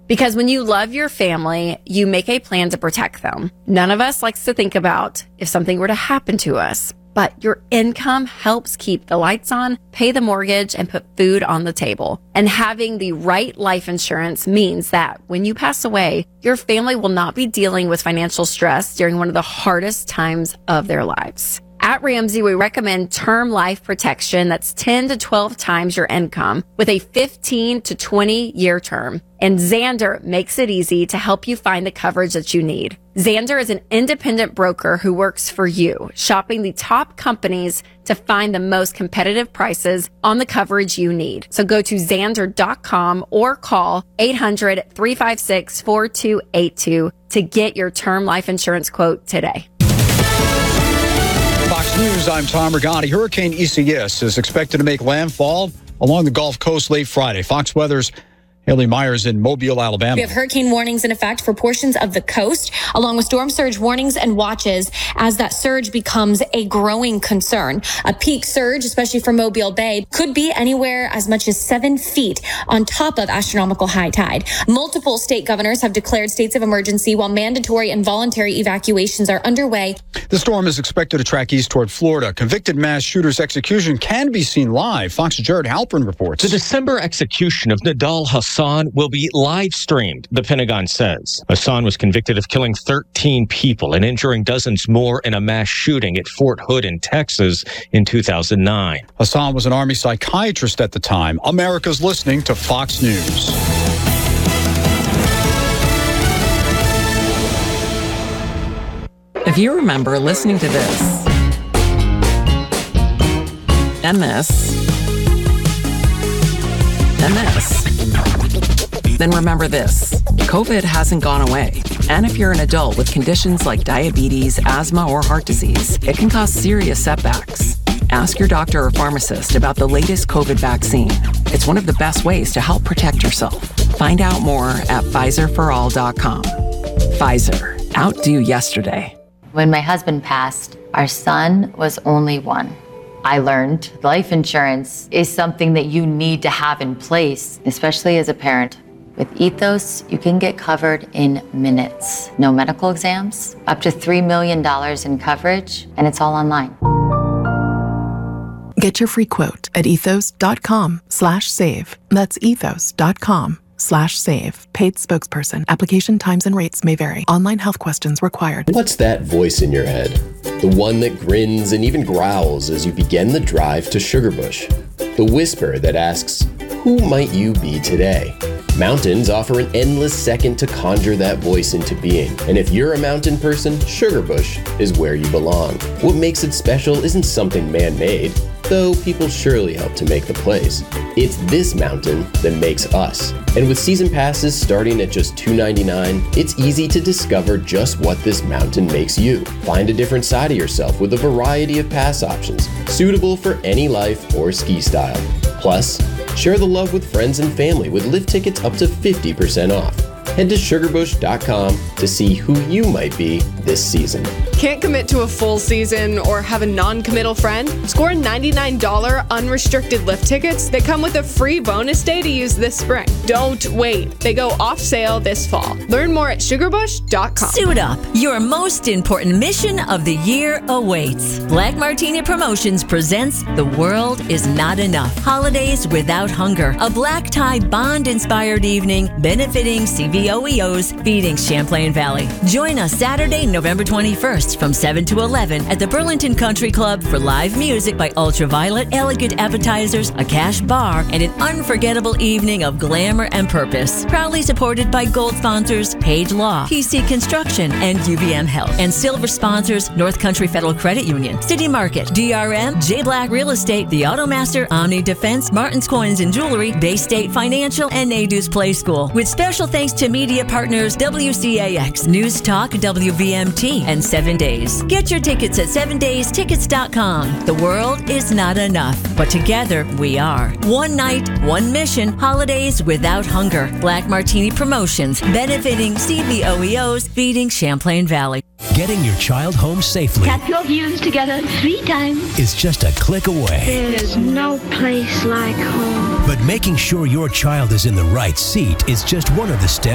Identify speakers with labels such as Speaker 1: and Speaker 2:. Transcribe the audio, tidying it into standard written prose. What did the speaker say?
Speaker 1: Because when you love your family, you make a plan to protect them. None of us likes to think about if something were to happen to us, but your income helps keep the lights on, pay the mortgage, and put food on the table. And having the right life insurance means that when you pass away, your family will not be dealing with financial stress during one of the hardest times of their lives. At Ramsey, we recommend term life protection that's 10 to 12 times your income with a 15 to 20-year term. And Xander makes it easy to help you find the coverage that you need. Xander is an independent broker who works for you, shopping the top companies to find the most competitive prices on the coverage you need. So go to Xander.com or call 800-356-4282 to get your term life insurance quote today.
Speaker 2: Fox News, I'm Tom Rigotti. Hurricane Isaias is expected to make landfall along the Gulf Coast late Friday. Fox Weather's Haley Myers in Mobile, Alabama.
Speaker 3: We have hurricane warnings in effect for portions of the coast, along with storm surge warnings and watches as that surge becomes a growing concern. A peak surge, especially for Mobile Bay, could be anywhere as much as 7 feet on top of astronomical high tide. Multiple state governors have declared states of emergency while mandatory and voluntary evacuations are underway.
Speaker 2: The storm is expected to track east toward Florida. Convicted mass shooter's execution can be seen live. Fox's Jared Halpern reports.
Speaker 4: The December execution of Nidal Hasan will be live streamed, the Pentagon says. Hasan was convicted of killing 13 people and injuring dozens more in a mass shooting at Fort Hood in Texas in 2009.
Speaker 2: Hasan was an Army psychiatrist at the time. America's listening to Fox News.
Speaker 5: If you remember listening to this and this and this, then remember this. COVID hasn't gone away. And if you're an adult with conditions like diabetes, asthma, or heart disease, it can cause serious setbacks. Ask your doctor or pharmacist about the latest COVID vaccine. It's one of the best ways to help protect yourself. Find out more at PfizerForAll.com. Pfizer. Outdo yesterday.
Speaker 6: When my husband passed, our son was only 1. I learned life insurance is something that you need to have in place, especially as a parent. With Ethos, you can get covered in minutes. No medical exams, up to $3 million in coverage, and it's all online.
Speaker 7: Get your free quote at ethos.com/save. That's ethos.com/save. Paid spokesperson. Application times and rates may vary. Online health questions required.
Speaker 8: What's that voice in your head? The one that grins and even growls as you begin the drive to Sugarbush. The whisper that asks, who might you be today? Mountains offer an endless second to conjure that voice into being. And if you're a mountain person, Sugarbush is where you belong. What makes it special isn't something man-made, though people surely help to make the place. It's this mountain that makes us. And with season passes starting at just $2.99, it's easy to discover just what this mountain makes you. Find a different side of yourself with a variety of pass options, suitable for any life or ski style. Plus, share the love with friends and family with lift tickets up to 50% off. Head to sugarbush.com to see who you might be this season.
Speaker 9: Can't commit to a full season or have a non-committal friend? Score $99 unrestricted lift tickets that come with a free bonus day to use this spring. Don't wait. They go off sale this fall. Learn more at sugarbush.com.
Speaker 10: Suit up. Your most important mission of the year awaits. Black Martini Promotions presents The World Is Not Enough. Holidays Without Hunger. A black tie bond-inspired evening benefiting CVOEOs feeding Champlain Valley. Join us Saturday, November 21st from 7 to 11 at the Burlington Country Club for live music by Ultraviolet, elegant appetizers, a cash bar, and an unforgettable evening of glamour and purpose. Proudly supported by gold sponsors Page Law, PC Construction, and UVM Health. And silver sponsors North Country Federal Credit Union, City Market, DRM, J Black Real Estate, The Automaster, Omni Defense, Martin's Coins and Jewelry, Bay State Financial, and Nadeau's Play School. With special thanks to media partners WCAX, News Talk, WVMT, and 7 Days. Get your tickets at 7daystickets.com. The world is not enough, but together we are. One night, one mission, holidays without hunger. Black Martini Promotions, benefiting CVOEOs, feeding Champlain Valley.
Speaker 11: Getting your child home safely
Speaker 12: Tap your views together 3 times.
Speaker 11: is just a click away.
Speaker 12: There's no place like home.
Speaker 11: But making sure your child is in the right seat is just one of the steps